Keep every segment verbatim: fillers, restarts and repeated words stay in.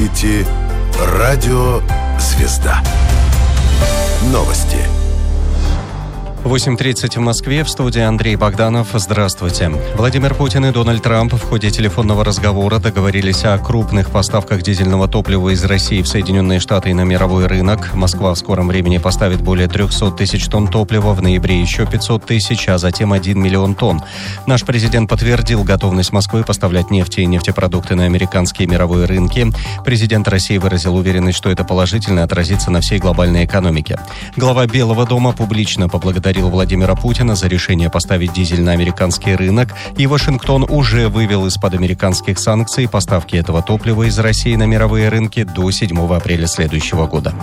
слушаете Радио «Звезда». Новости. восемь тридцать в Москве, в студии Андрей Богданов. Здравствуйте. Владимир Путин и Дональд Трамп в ходе телефонного разговора договорились о крупных поставках дизельного топлива из России в Соединенные Штаты и на мировой рынок. Москва в скором времени поставит более триста тысяч тонн топлива, в ноябре еще пятьсот тысяч, а затем один миллион тонн. Наш президент подтвердил готовность Москвы поставлять нефть и нефтепродукты на американские и мировые рынки. Президент России выразил уверенность, что это положительно отразится на всей глобальной экономике. Глава Белого дома публично поблагодарил Владимира Путина за решение поставить дизель на американский рынок, и Вашингтон уже вывел из-под американских санкций поставки этого топлива из России на мировые рынки до седьмого апреля следующего года.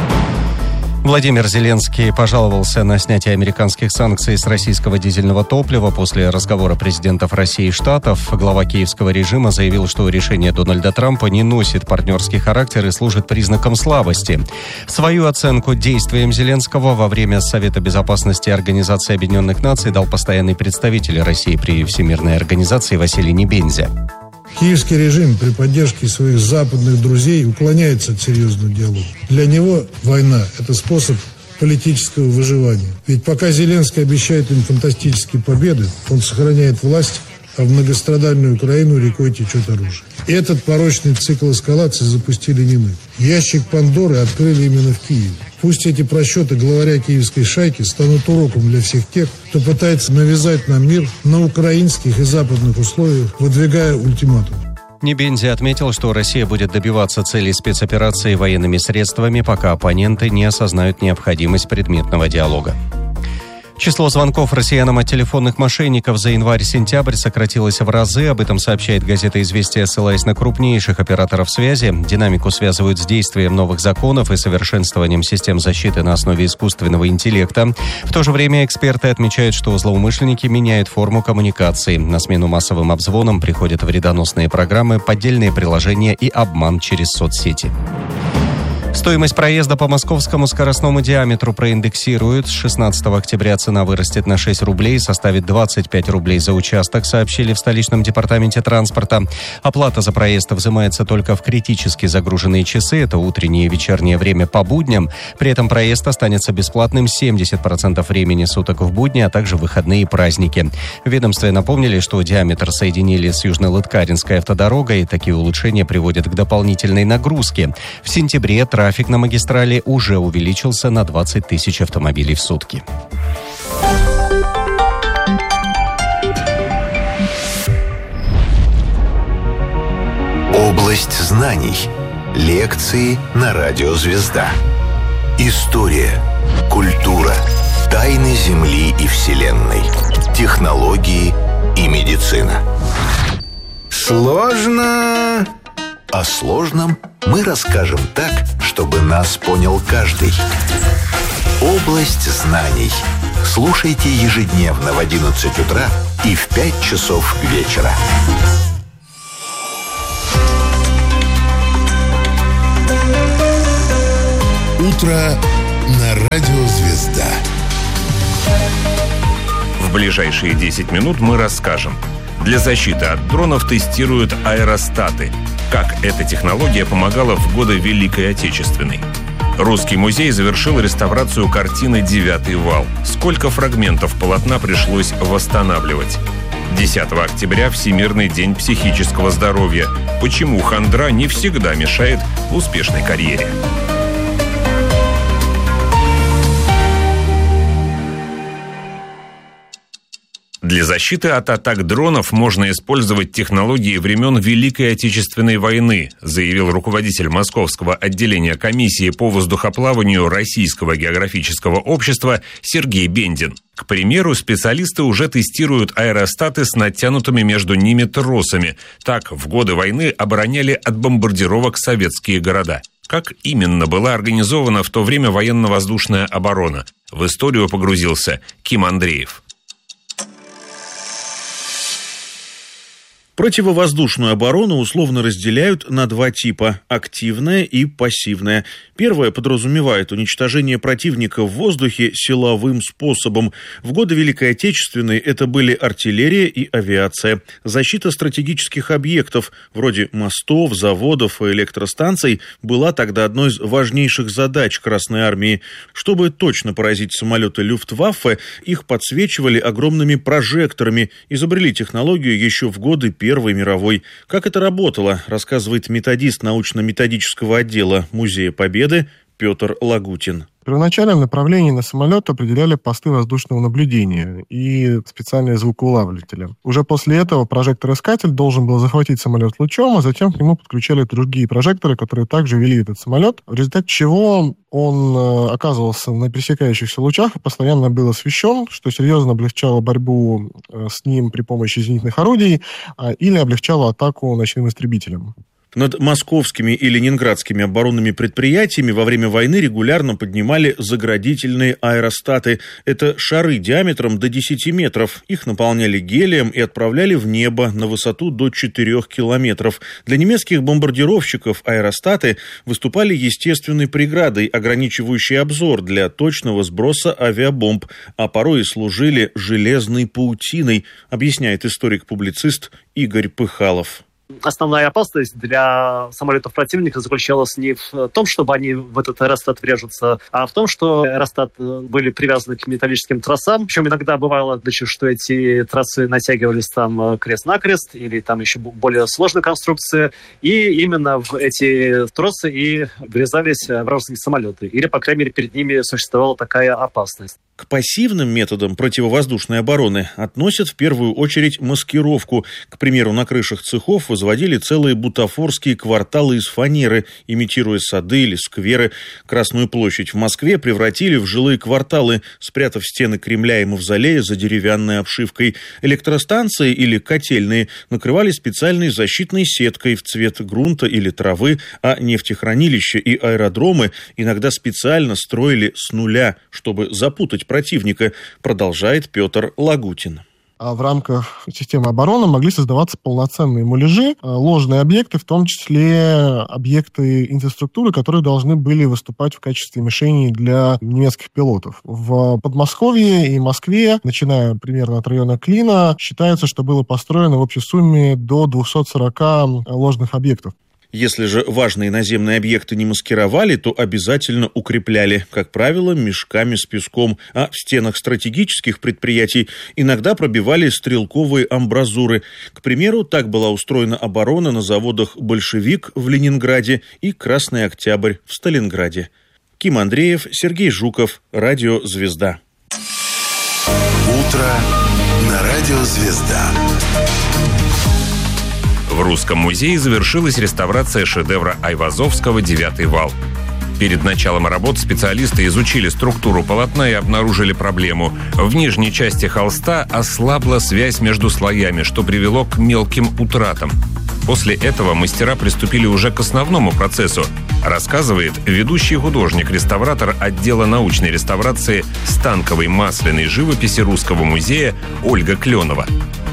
Владимир Зеленский пожаловался на снятие американских санкций с российского дизельного топлива после разговора президентов России и Штатов. Глава киевского режима заявил, что решение Дональда Трампа не носит партнерский характер и служит признаком слабости. Свою оценку действиям Зеленского во время Совета безопасности Организации Объединенных Наций дал постоянный представитель России при Всемирной организации Василий Небензя. Киевский режим при поддержке своих западных друзей уклоняется от серьезного диалога. Для него война – это способ политического выживания. Ведь пока Зеленский обещает им фантастические победы, он сохраняет власть, а в многострадальную Украину рекой течет оружие. И этот порочный цикл эскалации запустили не мы. Ящик Пандоры открыли именно в Киеве. Пусть эти просчеты главаря киевской шайки станут уроком для всех тех, кто пытается навязать нам мир на украинских и западных условиях, выдвигая ультиматум. Небензи отметил, что Россия будет добиваться целей спецоперации военными средствами, пока оппоненты не осознают необходимость предметного диалога. Число звонков россиянам от телефонных мошенников за январь-сентябрь сократилось в разы. Об этом сообщает газета «Известия», ссылаясь на крупнейших операторов связи. Динамику связывают с действием новых законов и совершенствованием систем защиты на основе искусственного интеллекта. В то же время эксперты отмечают, что злоумышленники меняют форму коммуникации. На смену массовым обзвонам приходят вредоносные программы, поддельные приложения и обман через соцсети. Стоимость проезда по московскому скоростному диаметру проиндексируют. С шестнадцатого октября цена вырастет на шесть рублей, составит двадцать пять рублей за участок, сообщили в столичном департаменте транспорта. Оплата за проезд взимается только в критически загруженные часы, это утреннее и вечернее время по будням. При этом проезд останется бесплатным семьдесят процентов времени суток в будни, а также в выходные и праздники. В ведомстве напомнили, что диаметр соединили с Южно-Лыткаринской автодорогой, и такие улучшения приводят к дополнительной нагрузке. В сентябре трафик на магистрали уже увеличился на двадцать тысяч автомобилей в сутки. Область знаний. Лекции на Радио «Звезда». История, культура, тайны Земли и Вселенной, технологии и медицина. Сложно... О сложном мы расскажем так, чтобы нас понял каждый. Область знаний. Слушайте ежедневно в одиннадцать утра и в пять часов вечера. Утро на Радио «Звезда». В ближайшие десять минут мы расскажем. Для защиты от дронов тестируют аэростаты. Как эта технология помогала в годы Великой Отечественной. Русский музей завершил реставрацию картины «Девятый вал». Сколько фрагментов полотна пришлось восстанавливать? десятого октября – Всемирный день психического здоровья. Почему хандра не всегда мешает успешной карьере? Для защиты от атак дронов можно использовать технологии времен Великой Отечественной войны, заявил руководитель Московского отделения комиссии по воздухоплаванию Российского географического общества Сергей Бендин. К примеру, специалисты уже тестируют аэростаты с натянутыми между ними тросами. Так, в годы войны обороняли от бомбардировок советские города. Как именно была организована в то время военно-воздушная оборона? В историю погрузился Ким Андреев. Противовоздушную оборону условно разделяют на два типа – активная и пассивная. Первая подразумевает уничтожение противника в воздухе силовым способом. В годы Великой Отечественной это были артиллерия и авиация. Защита стратегических объектов, вроде мостов, заводов и электростанций, была тогда одной из важнейших задач Красной Армии. Чтобы точно поразить самолеты Люфтваффе, их подсвечивали огромными прожекторами, изобрели технологию еще в годы Первой мировой. Как это работало, рассказывает методист научно-методического отдела Музея Победы Петр Лагутин. В первоначальном направлении на самолет определяли посты воздушного наблюдения и специальные звукоулавливатели. Уже после этого прожектор-искатель должен был захватить самолет лучом, а затем к нему подключали другие прожекторы, которые также вели этот самолет, в результате чего он оказывался на пересекающихся лучах и постоянно был освещен, что серьезно облегчало борьбу с ним при помощи зенитных орудий или облегчало атаку ночным истребителям. Над московскими и ленинградскими оборонными предприятиями во время войны регулярно поднимали заградительные аэростаты. Это шары диаметром до десяти метров. Их наполняли гелием и отправляли в небо на высоту до четырёх километров. Для немецких бомбардировщиков аэростаты выступали естественной преградой, ограничивающей обзор для точного сброса авиабомб, а порой и служили железной паутиной, объясняет историк-публицист Игорь Пыхалов. Основная опасность для самолетов противника заключалась не в том, чтобы они в этот аэростат врежутся, а в том, что аэростаты были привязаны к металлическим тросам. Причем иногда бывало, что эти тросы натягивались там крест-накрест или там еще более сложная конструкция. И именно в эти тросы и врезались вражеские самолеты. Или, по крайней мере, перед ними существовала такая опасность. К пассивным методам противовоздушной обороны относят в первую очередь маскировку. К примеру, на крышах цехов возводили целые бутафорские кварталы из фанеры, имитируя сады или скверы. Красную площадь в Москве превратили в жилые кварталы, спрятав стены Кремля и Мавзолея за деревянной обшивкой. Электростанции или котельные накрывали специальной защитной сеткой в цвет грунта или травы, а нефтехранилища и аэродромы иногда специально строили с нуля, чтобы запутать противника, продолжает Петр Лагутин. В рамках системы обороны могли создаваться полноценные муляжи, ложные объекты, в том числе объекты инфраструктуры, которые должны были выступать в качестве мишеней для немецких пилотов. В Подмосковье и Москве, начиная примерно от района Клина, считается, что было построено в общей сумме до двухсот сорока ложных объектов. Если же важные наземные объекты не маскировали, то обязательно укрепляли, как правило, мешками с песком, а в стенах стратегических предприятий иногда пробивали стрелковые амбразуры. К примеру, так была устроена оборона на заводах «Большевик» в Ленинграде и «Красный Октябрь» в Сталинграде. Ким Андреев, Сергей Жуков, Радио «Звезда». Утро на Радио «Звезда». В Русском музее завершилась реставрация шедевра Айвазовского «Девятый вал». Перед началом работ специалисты изучили структуру полотна и обнаружили проблему. В нижней части холста ослабла связь между слоями, что привело к мелким утратам. После этого мастера приступили уже к основному процессу, рассказывает ведущий художник-реставратор отдела научной реставрации станковой масляной живописи Русского музея Ольга Кленова.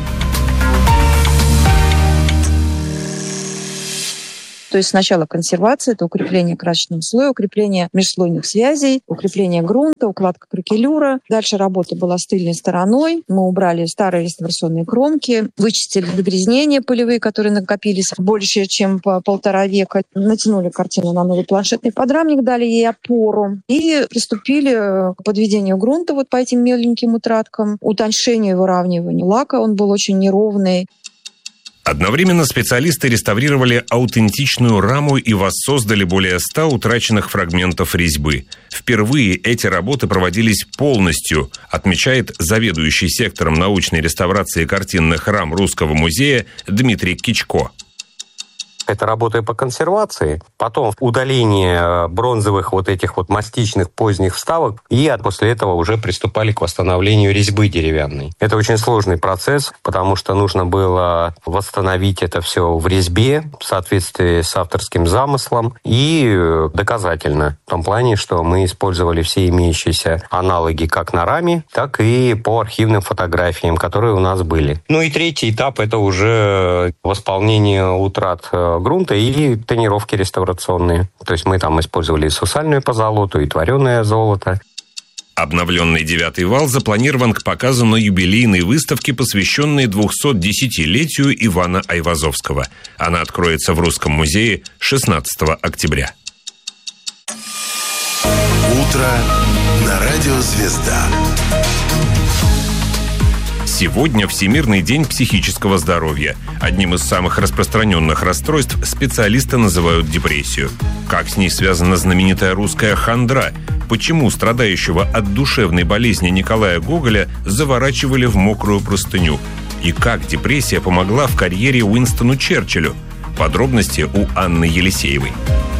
То есть сначала консервация, это укрепление красочного слоя, укрепление межслойных связей, укрепление грунта, укладка кракелюра. Дальше работа была с тыльной стороной. Мы убрали старые реставрационные кромки, вычистили загрязнения полевые, которые накопились больше, чем по полтора века. Натянули картину на новый планшетный подрамник, дали ей опору и приступили к подведению грунта вот по этим меленьким утраткам, утоньшению и выравниванию лака. Он был очень неровный. Одновременно специалисты реставрировали аутентичную раму и воссоздали более ста утраченных фрагментов резьбы. Впервые эти работы проводились полностью, отмечает заведующий сектором научной реставрации картинных рам Русского музея Дмитрий Кичко. это работа по консервации, потом удаление бронзовых вот этих вот мастичных поздних вставок, и после этого уже приступали к восстановлению резьбы деревянной. Это очень сложный процесс, потому что нужно было восстановить это все в резьбе в соответствии с авторским замыслом и доказательно, в том плане, что мы использовали все имеющиеся аналоги как на раме, так и по архивным фотографиям, которые у нас были. Ну и третий этап – это уже восполнение утрат грунта и тонировки реставрационные. То есть мы там использовали и сусальную позолоту, и твореное золото. Обновленный девятый вал запланирован к показу на юбилейной выставке, посвященной двухсотдесятилетию Ивана Айвазовского. Она откроется в Русском музее шестнадцатого октября. Утро на радио «Звезда». Сегодня Всемирный день психического здоровья. Одним из самых распространенных расстройств специалисты называют депрессию. Как с ней связана знаменитая русская хандра? Почему страдающего от душевной болезни Николая Гоголя заворачивали в мокрую простыню? И как депрессия помогла в карьере Уинстону Черчиллю? Подробности у Анны Елисеевой.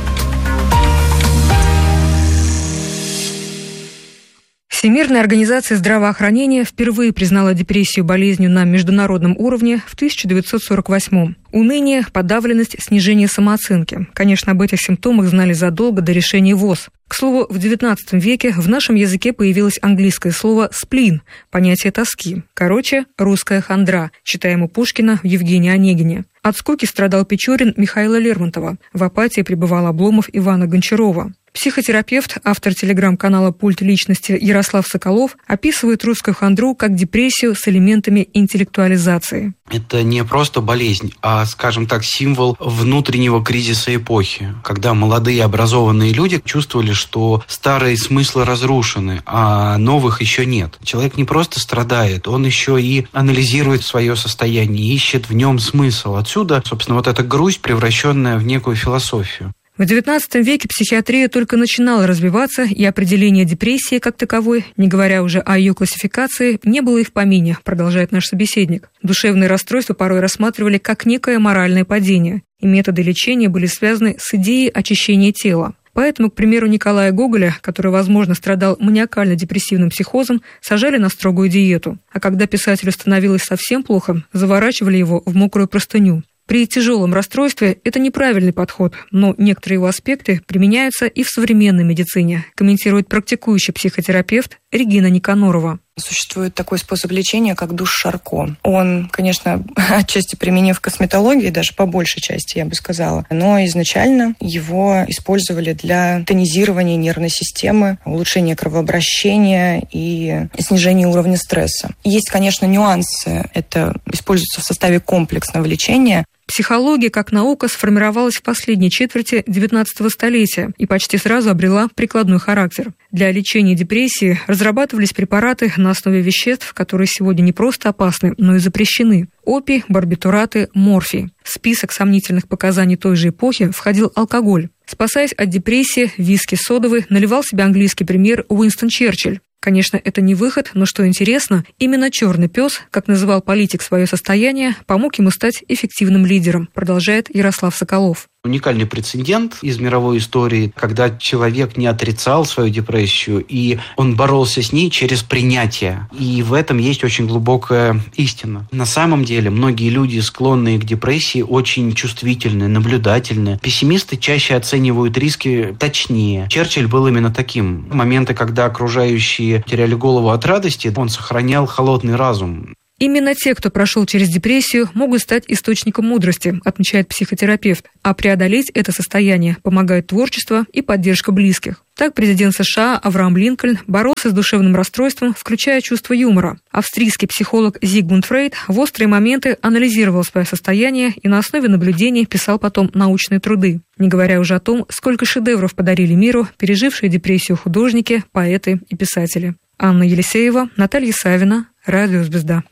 Всемирная организация здравоохранения впервые признала депрессию болезнью на международном уровне в тысяча девятьсот сорок восьмом. Уныние, подавленность, снижение самооценки. Конечно, об этих симптомах знали задолго до решения ВОЗ. К слову, в девятнадцатом веке в нашем языке появилось английское слово «сплин» – понятие тоски. Короче, русская хандра, читаем у Пушкина в Евгении Онегине. От скуки страдал Печорин Михаила Лермонтова. В апатии пребывал Обломов Ивана Гончарова. Психотерапевт, автор телеграм-канала «Пульт личности» Ярослав Соколов описывает русскую хандру как депрессию с элементами интеллектуализации. Это не просто болезнь, а, скажем так, символ внутреннего кризиса эпохи, когда молодые образованные люди чувствовали, что старые смыслы разрушены, а новых еще нет. Человек не просто страдает, он еще и анализирует свое состояние, ищет в нем смысл. Отсюда, собственно, вот эта грусть, превращенная в некую философию. В девятнадцатом веке психиатрия только начинала развиваться, и определение депрессии как таковой, не говоря уже о ее классификации, не было и в помине, продолжает наш собеседник. Душевные расстройства порой рассматривали как некое моральное падение, и методы лечения были связаны с идеей очищения тела. Поэтому, к примеру, Николая Гоголя, который, возможно, страдал маниакально-депрессивным психозом, сажали на строгую диету. А когда писателю становилось совсем плохо, заворачивали его в мокрую простыню. При тяжелом расстройстве это неправильный подход, но некоторые его аспекты применяются и в современной медицине, комментирует практикующий психотерапевт Регина Никанорова. Существует такой способ лечения, как душ Шарко. Он, конечно, отчасти применим в косметологии, даже по большей части, я бы сказала. Но изначально его использовали для тонизирования нервной системы, улучшения кровообращения и снижения уровня стресса. Есть, конечно, нюансы. Это используется в составе комплексного лечения. Психология как наука сформировалась в последней четверти девятнадцатого столетия и почти сразу обрела прикладной характер. Для лечения депрессии разрабатывались препараты на основе веществ, которые сегодня не просто опасны, но и запрещены. Опий, барбитураты, морфий. В список сомнительных показаний той же эпохи входил алкоголь. Спасаясь от депрессии, виски содовый наливал себе английский премьер Уинстон Черчилль. Конечно, это не выход, но что интересно, именно «черный пес», как называл политик свое состояние, помог ему стать эффективным лидером, продолжает Ярослав Соколов. Уникальный прецедент из мировой истории, когда человек не отрицал свою депрессию, и он боролся с ней через принятие. И в этом есть очень глубокая истина. На самом деле, многие люди, склонные к депрессии, очень чувствительны, наблюдательны. Пессимисты чаще оценивают риски точнее. Черчилль был именно таким. Моменты, когда окружающие теряли голову от радости, он сохранял холодный разум. Именно те, кто прошел через депрессию, могут стать источником мудрости, отмечает психотерапевт. А преодолеть это состояние помогает творчество и поддержка близких. Так президент США Авраам Линкольн боролся с душевным расстройством, включая чувство юмора. Австрийский психолог Зигмунд Фрейд в острые моменты анализировал свое состояние и на основе наблюдений писал потом научные труды. Не говоря уже о том, сколько шедевров подарили миру пережившие депрессию художники, поэты и писатели. Анна Елисеева, Наталья Савина, Радио «Звезда».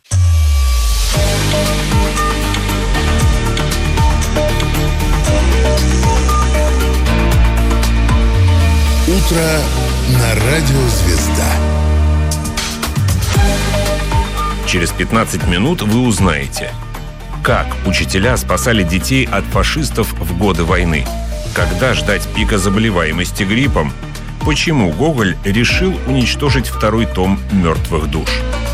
Утро на Радио «Звезда». Через пятнадцать минут вы узнаете. Как учителя спасали детей от фашистов в годы войны? Когда ждать пика заболеваемости гриппом? Почему Гоголь решил уничтожить второй том «Мертвых душ»?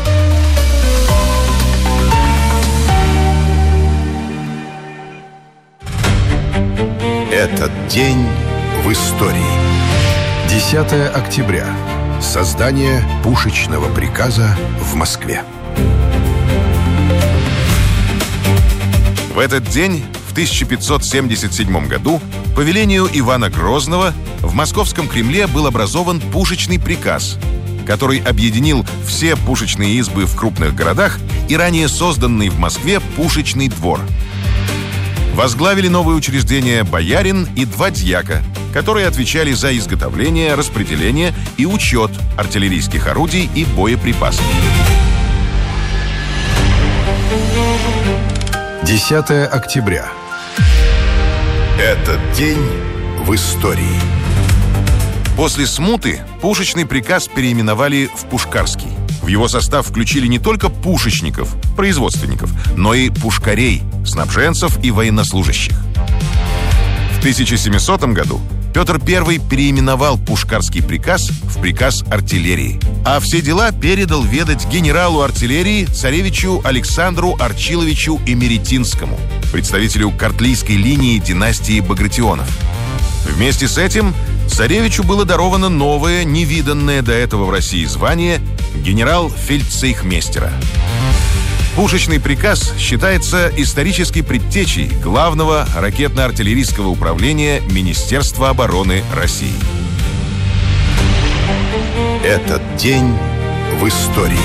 Этот день в истории. десятое октября. Создание пушечного приказа в Москве. В этот день, в тысяча пятьсот семьдесят седьмом году, по велению Ивана Грозного в Московском Кремле был образован пушечный приказ, который объединил все пушечные избы в крупных городах и ранее созданный в Москве пушечный двор. Возглавили новое учреждение боярин и два дьяка, которые отвечали за изготовление, распределение и учет артиллерийских орудий и боеприпасов. десятое октября. Этот день в истории. После смуты пушечный приказ переименовали в Пушкарский. В его состав включили не только пушечников, производственников, но и пушкарей, снабженцев и военнослужащих. В тысяча семисотом году Петр Первый переименовал Пушкарский приказ в приказ артиллерии, а все дела передал ведать генералу артиллерии царевичу Александру Арчиловичу Эмеретинскому, представителю картлийской линии династии Багратионов. Вместе с этим царевичу было даровано новое, невиданное до этого в России звание генерал-фельдцейхмейстера. Пушечный приказ считается исторической предтечей главного ракетно-артиллерийского управления Министерства обороны России. Этот день в истории.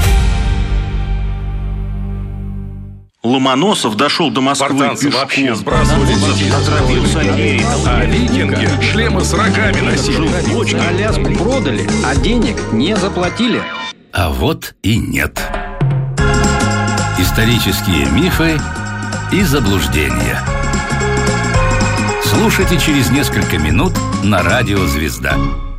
Ломоносов дошел до Москвы Спартанцы пешком. вообще сбрасывали детей, а викинги шлемы с рогами носили. Аляску продали, а денег не заплатили. А вот и нет. Исторические мифы и заблуждения. Слушайте через несколько минут на радио «Звезда».